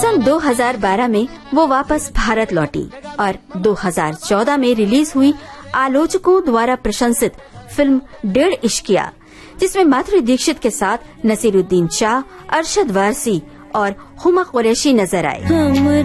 सन 2012 में वो वापस भारत लौटी और 2014 में रिलीज हुई आलोचकों द्वारा प्रशंसित फिल्म 1.5 इश्किया, जिसमें माधुरी दीक्षित के साथ नसीरुद्दीन शाह, अरशद वारसी और हुमा कुरैशी नजर आए।